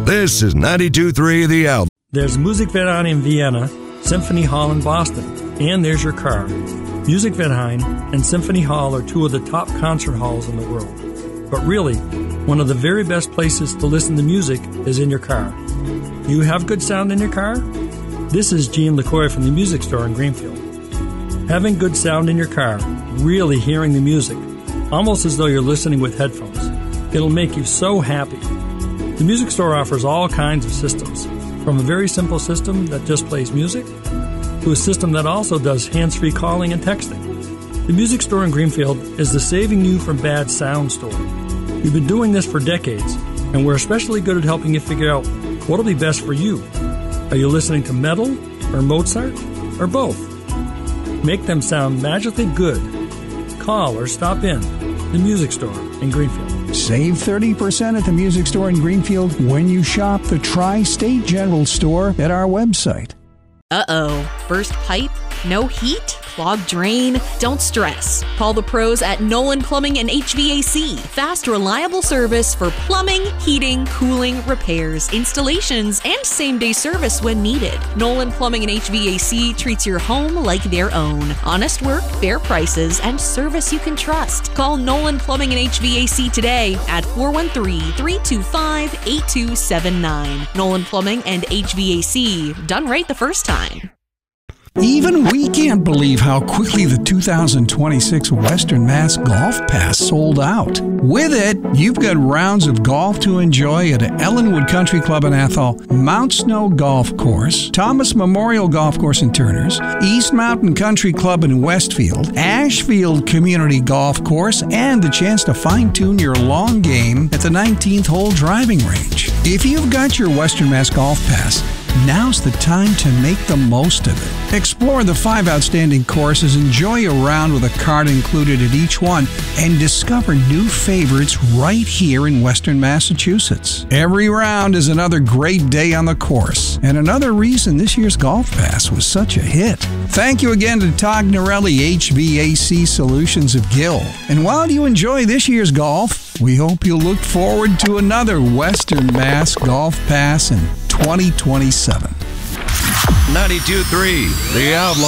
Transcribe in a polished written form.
This is 92.3 The Outlet. There's Musikverein in Vienna, Symphony Hall in Boston, and there's your car. Musikverein and Symphony Hall are two of the top concert halls in the world. But really, one of the very best places to listen to music is in your car. You have good sound in your car? This is Gene LaCoy from the Music Store in Greenfield. Having good sound in your car, really hearing the music, almost as though you're listening with headphones, it'll make you so happy. The Music Store offers all kinds of systems, from a very simple system that just plays music to a system that also does hands-free calling and texting. The Music Store in Greenfield is the saving you from bad sound store. We've been doing this for decades, and we're especially good at helping you figure out what'll be best for you. Are you listening to metal or Mozart or both? Make them sound magically good. Call or stop in the Music Store in Greenfield. Save 30% at the Music Store in Greenfield when you shop the Tri-State General Store at our website. Burst pipe? No heat? Clogged drain? Don't stress. Call the pros at Nolan Plumbing and HVAC. Fast, reliable service for plumbing, heating, cooling, repairs, installations, and same-day service when needed. Nolan Plumbing and HVAC treats your home like their own. Honest work, fair prices, and service you can trust. Call Nolan Plumbing and HVAC today at 413-325-8279. Nolan Plumbing and HVAC. Done right the first time. Even we can't believe how quickly the 2026 Western Mass Golf Pass sold out. With it, you've got rounds of golf to enjoy at Ellenwood Country Club in Athol, Mount Snow Golf Course, Thomas Memorial Golf Course in Turners, East Mountain Country Club in Westfield, Ashfield Community Golf Course, and the chance to fine-tune your long game at the 19th hole driving range. If you've got your Western Mass Golf Pass, now's the time to make the most of it. Explore the 5 outstanding courses, enjoy a round with a card included at each one, and discover new favorites right here in Western Massachusetts. Every round is another great day on the course, and another reason this year's Golf Pass was such a hit. Thank you again to Tognerelli HVAC Solutions of Gill. And while you enjoy this year's golf, we hope you'll look forward to another Western Mass Golf Pass in 2027. 92.3 The Outlaw.